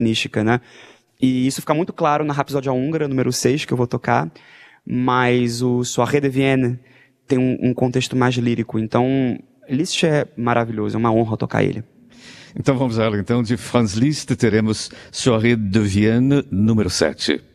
pianística, né? E isso fica muito claro na Rapsódia Húngara, número 6, que eu vou tocar, mas o Soirée de Vienne tem um contexto mais lírico, então Liszt é maravilhoso, é uma honra tocar ele. Então vamos lá, então, de Franz Liszt teremos Soirée de Vienne, número 7.